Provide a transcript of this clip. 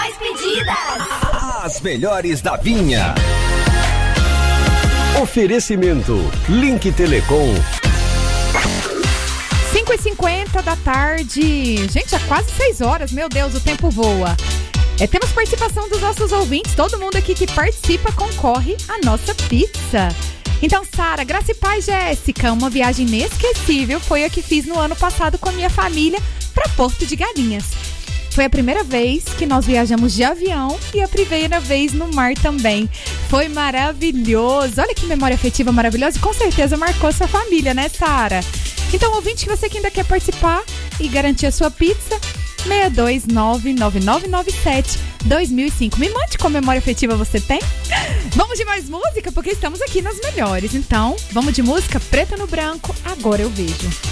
mais pedidas. As melhores da Vinha. Oferecimento Link Telecom. 5h50 da tarde. Gente, é quase 6 horas. Meu Deus, o tempo voa. Temos participação dos nossos ouvintes. Todo mundo aqui que participa concorre à nossa pizza. Então, Sara, Graça e Paz, Jéssica, uma viagem inesquecível foi a que fiz no ano passado com a minha família para Porto de Galinhas. Foi a primeira vez que nós viajamos de avião e a primeira vez no mar também. Foi maravilhoso. Olha que memória afetiva maravilhosa e com certeza marcou sua família, né, Sara? Então, ouvinte, você que ainda quer participar e garantir a sua pizza, 62999972005. Me mande qual memória afetiva você tem. Vamos de mais música, porque estamos aqui nas melhores. Então, vamos de música Preta no Branco, Agora Eu Vejo.